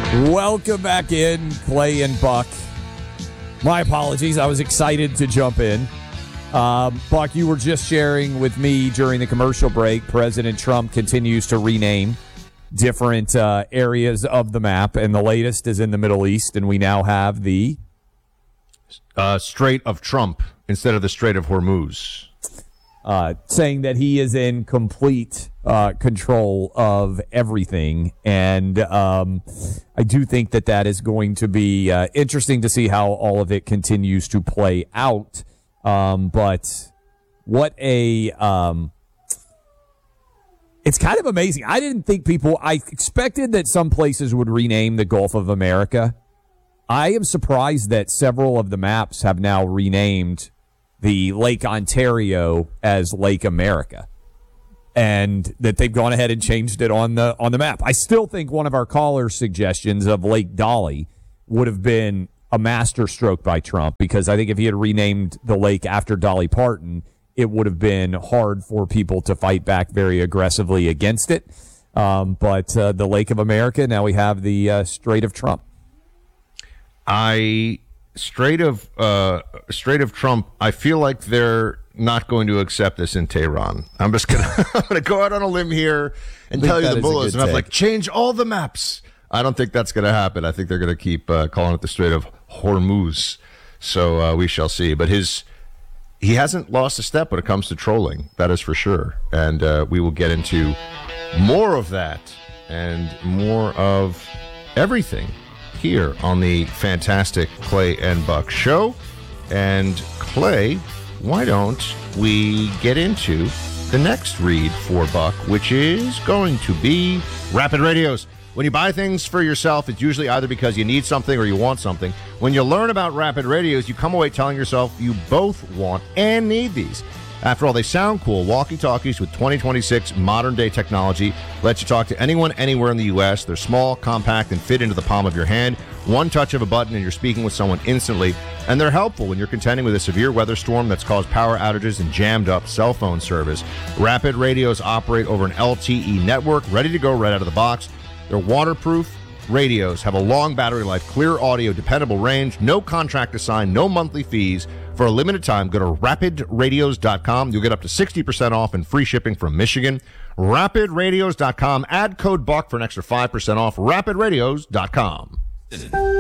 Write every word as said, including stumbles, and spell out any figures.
Welcome back in, Clay and Buck. My apologies. I was excited to jump in. Um, Buck, you were just sharing with me during the commercial break, President Trump continues to rename different uh, areas of the map, and the latest is in the Middle East, and we now have the uh, Strait of Trump instead of the Strait of Hormuz. Uh, saying that he is in complete uh, control of everything. And um, I do think that that is going to be uh, interesting to see how all of it continues to play out. Um, but what a... Um, it's kind of amazing. I didn't think people... I expected that some places would rename the Gulf of America. I am surprised that several of the maps have now renamed the Lake Ontario as Lake America, and that they've gone ahead and changed it on the on the map. I still think one of our callers' suggestions of Lake Dolly would have been a master stroke by Trump, because I think if he had renamed the lake after Dolly Parton, it would have been hard for people to fight back very aggressively against it. Um, but uh, the Lake of America, now we have the uh, Strait of Trump. I... Strait of uh, Strait of Trump, I feel like they're not going to accept this in Tehran. I'm just going to I'm gonna go out on a limb here and tell you the bullets. And I'm like, change all the maps. I don't think that's going to happen. I think they're going to keep uh, calling it the Strait of Hormuz. So uh, we shall see. But his he hasn't lost a step when it comes to trolling. That is for sure. And uh, we will get into more of that and more of everything here on the fantastic Clay and Buck show. And Clay, why don't we get into the next read for Buck, which is going to be Rapid Radios. When you buy things for yourself, it's usually either because you need something or you want something. When you learn about Rapid Radios, you come away telling yourself you both want and need these. After all, they sound cool. Walkie-talkies with twenty twenty-six modern-day technology let you talk to anyone, anywhere in the U S. They're small, compact, and fit into the palm of your hand. One touch of a button and you're speaking with someone instantly. And they're helpful when you're contending with a severe weather storm that's caused power outages and jammed up cell phone service. Rapid Radios operate over an L T E network, ready to go right out of the box. They're waterproof radios, have a long battery life, clear audio, dependable range, no contract to sign, no monthly fees. For a limited time, go to rapid radios dot com. You'll get up to sixty percent off and free shipping from Michigan. rapid radios dot com. Add code BUCK for an extra five percent off. rapid radios dot com.